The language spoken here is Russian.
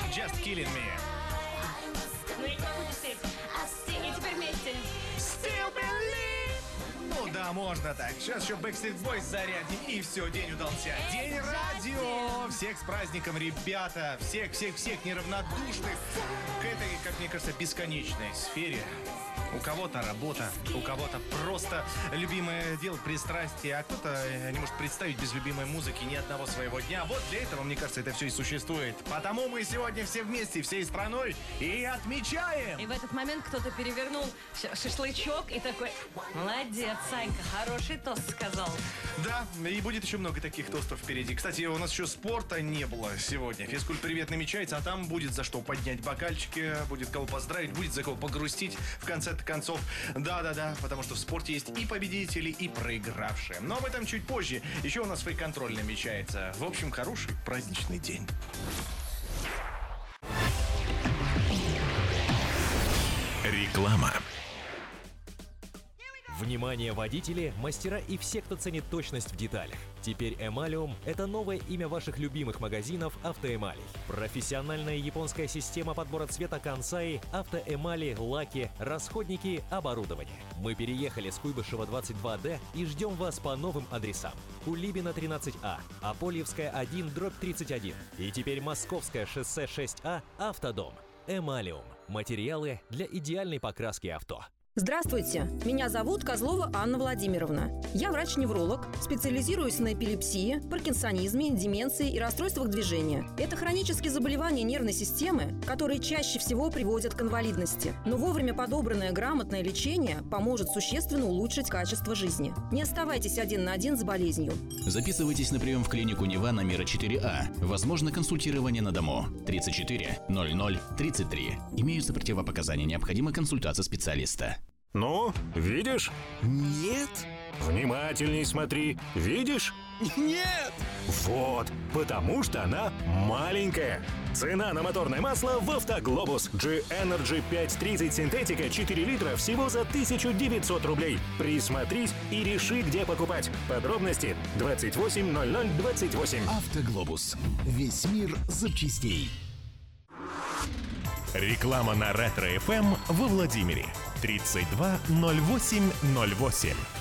Just Killing Me. Ну я не могу не спеть. И теперь вместе. Still Believe. Ну да, можно так. Сейчас еще Backstreet Boys зарядим, и все, день удался. День радио! Всех с праздником, ребята! Всех неравнодушных к этой, как мне кажется, бесконечной сфере. У кого-то работа, у кого-то просто любимое дело, пристрастие, а кто-то не может представить без любимой музыки ни одного своего дня. Вот для этого, мне кажется, это все и существует. Потому мы сегодня все вместе, всей страной и отмечаем! И в этот момент кто-то перевернул шашлычок и такой: молодец, Санька, хороший тост сказал. Да, и будет еще много таких тостов впереди. Кстати, у нас еще спорта не было сегодня. Физкульт-привет намечается, а там будет за что поднять бокальчики, будет кого поздравить, будет за кого погрустить в конце концов. Да, потому что в спорте есть и победители, и проигравшие. Но об этом чуть позже. Еще у нас фейк-контроль намечается. В общем, хороший праздничный день. Реклама. Внимание, водители, мастера и все, кто ценит точность в деталях. Теперь Эмалиум – это новое имя ваших любимых магазинов «Автоэмалей». Профессиональная японская система подбора цвета Kansai, автоэмали, лаки, расходники, оборудование. Мы переехали с Куйбышева 22D и ждем вас по новым адресам. Кулибина 13А, Апольевская 1/31 и теперь Московское шоссе 6А, Автодом. Эмалиум – материалы для идеальной покраски авто. Здравствуйте, меня зовут Козлова Анна Владимировна. Я врач-невролог, специализируюсь на эпилепсии, паркинсонизме, деменции и расстройствах движения. Это хронические заболевания нервной системы, которые чаще всего приводят к инвалидности. Но вовремя подобранное грамотное лечение поможет существенно улучшить качество жизни. Не оставайтесь один на один с болезнью. Записывайтесь на прием в клинику Нева номер 4А. Возможно консультирование на дому. 34 00 33. Имеются противопоказания, необходима консультация специалиста. Ну, видишь? Нет. Внимательней смотри. Видишь? Нет. Вот, потому что она маленькая. Цена на моторное масло в «Автоглобус». G-Energy 530 синтетика 4 литра всего за 1900 рублей. Присмотрись и реши, где покупать. Подробности 280028. «Автоглобус». Весь мир запчастей. Реклама на Ретро-ФМ во Владимире. 320808.